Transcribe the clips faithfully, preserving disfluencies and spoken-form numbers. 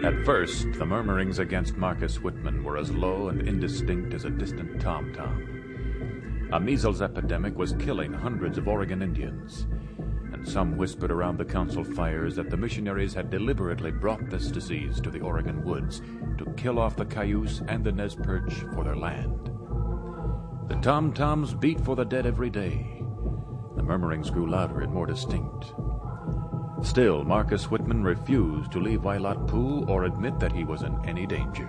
At first, the murmurings against Marcus Whitman were as low and indistinct as a distant tom-tom. A measles epidemic was killing hundreds of Oregon Indians, and some whispered around the council fires that the missionaries had deliberately brought this disease to the Oregon woods to kill off the Cayuse and the Nez Perce for their land. The tom-toms beat for the dead every day. The murmurings grew louder and more distinct. Still, Marcus Whitman refused to leave Wailat Pool or admit that he was in any danger.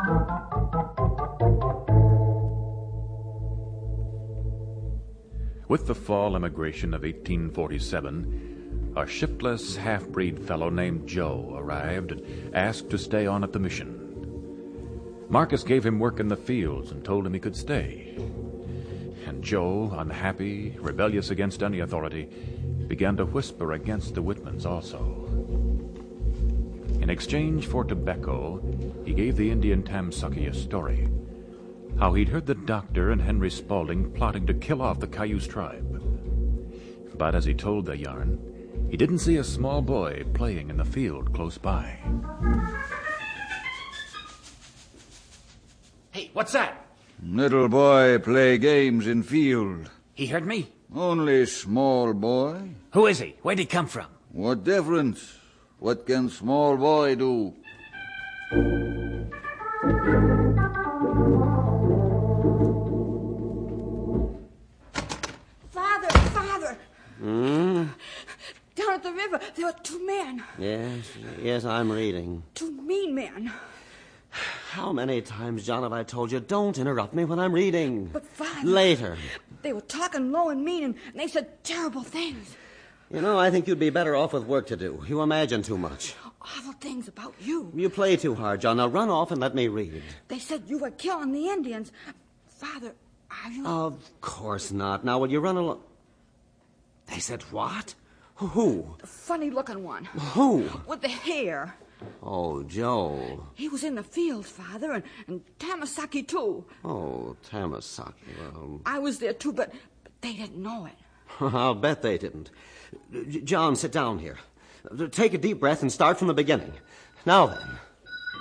With the fall immigration of eighteen forty-seven, a shiftless half-breed fellow named Joe arrived and asked to stay on at the mission. Marcus gave him work in the fields and told him he could stay. And Joe, unhappy, rebellious against any authority, began to whisper against the Whitmans also. In exchange for tobacco, he gave the Indian Tamsucky a story, how he'd heard the doctor and Henry Spaulding plotting to kill off the Cayuse tribe. But as he told the yarn, he didn't see a small boy playing in the field close by. Hey, what's that? Little boy play games in field. He heard me? Only small boy. Who is he? Where'd he come from? What difference? What can small boy do? Father, father! Hmm? Down at the river, there were two men. Yes, yes, I'm reading. Two mean men. How many times, John, have I told you, don't interrupt me when I'm reading? But, Father... Later. They were talking low and mean, and they said terrible things. You know, I think you'd be better off with work to do. You imagine too much. Awful things about you. You play too hard, John. Now run off and let me read. They said you were killing the Indians. Father, are you... Of course not. Now, will you run along... They said what? Who? The funny-looking one. Who? With the hair. Oh, Joe. He was in the fields, Father, and, and Tamasaki, too. Oh, Tamasaki. Well... I was there, too, but, but they didn't know it. I'll bet they didn't. J- John, sit down here. Take a deep breath and start from the beginning. Now then.